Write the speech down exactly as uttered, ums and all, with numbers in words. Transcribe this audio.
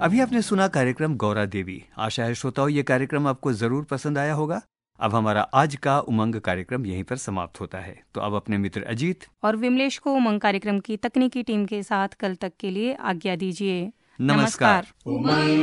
अभी आपने सुना कार्यक्रम गौरा देवी। आशा है श्रोताओं ये कार्यक्रम आपको जरूर पसंद आया होगा। अब हमारा आज का उमंग कार्यक्रम यहीं पर समाप्त होता है। तो अब अपने मित्र अजीत और विमलेश को उमंग कार्यक्रम की तकनीकी टीम के साथ कल तक के लिए आज्ञा दीजिए। नमस्कार। नमस्कार।